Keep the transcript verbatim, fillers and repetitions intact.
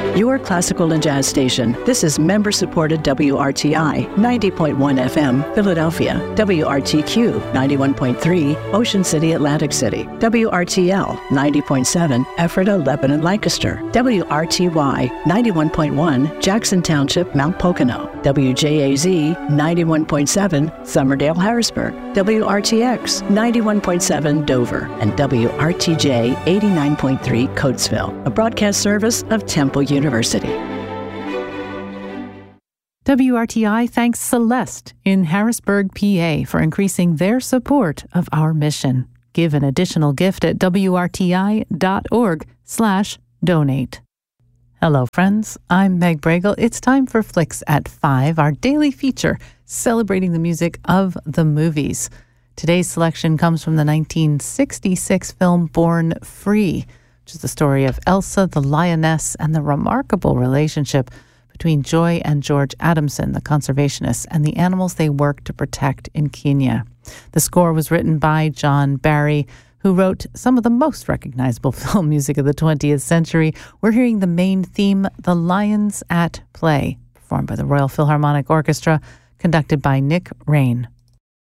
Your classical and jazz station. This is member-supported W R T I, ninety point one F M, Philadelphia. W R T Q, ninety-one point three, Ocean City, Atlantic City. W R T L, ninety point seven, Ephrata, Lebanon, Lancaster. W R T Y, ninety-one point one, Jackson Township, Mount Pocono. W J A Z, ninety-one point seven, Summerdale, Harrisburg. W R T X, ninety-one point seven, Dover. And W R T J, eighty-nine point three, Coatesville, a broadcast service of Temple University. W R T I thanks Celeste in Harrisburg, P A for increasing their support of our mission. Give an additional gift at W R T I dot org slash donate. Hello, friends. I'm Meg Bragle. It's time for Flicks at five, our daily feature celebrating the music of the movies. Today's selection comes from the nineteen sixty-six film Born Free, which is the story of Elsa the lioness and the remarkable relationship between Joy and George Adamson, the conservationists, and the animals they work to protect in Kenya. The score was written by John Barry, who wrote some of the most recognizable film music of the twentieth century. We're hearing the main theme, The Lions at Play, performed by the Royal Philharmonic Orchestra, conducted by Nick Raine.